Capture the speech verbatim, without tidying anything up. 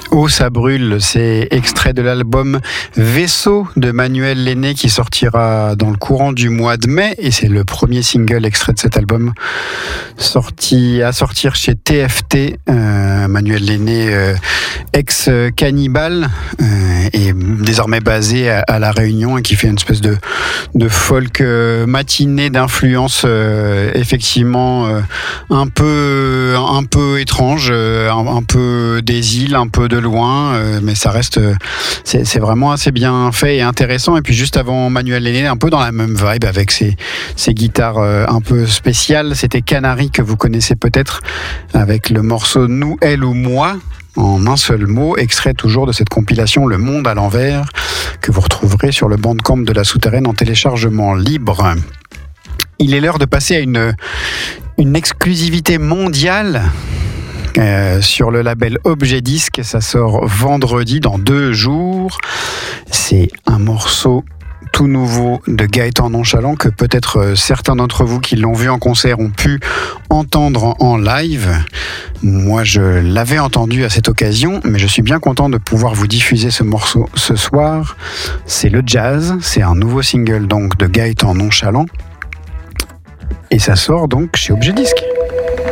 Oh, ça brûle, c'est extrait de l'album Vaisseau de Manuel Lenné qui sortira dans le courant du mois de mai et c'est le premier single extrait de cet album sorti à sortir chez T F T. Euh, Manuel Lenné, euh, ex-Cannibal euh, et désormais basé à, à La Réunion et qui fait une espèce de, de folk euh, matinée d'influence euh, effectivement euh, un peu un peu étrange, euh, un, un peu des îles, un peu de loin, euh, mais ça reste, euh, c'est, c'est vraiment assez bien fait et intéressant. Et puis juste avant Manuel Lenné, un peu dans la même vibe avec ses, ses guitares euh, un peu spéciales, c'était Canary que vous connaissez peut-être avec le morceau Nous, elle ou moi, en un seul mot, extrait toujours de cette compilation Le Monde à l'envers que vous retrouverez sur le Bandcamp de La Souterraine en téléchargement libre. Il est l'heure de passer à une, une exclusivité mondiale. Euh, sur le label Objet Disque, ça sort vendredi dans deux jours. C'est un morceau tout nouveau de Gaëtan Nonchalant que peut-être euh, certains d'entre vous qui l'ont vu en concert ont pu entendre en live. Moi, je l'avais entendu à cette occasion, mais je suis bien content de pouvoir vous diffuser ce morceau ce soir. C'est le jazz, c'est un nouveau single donc de Gaëtan Nonchalant et ça sort donc chez Objet Disque.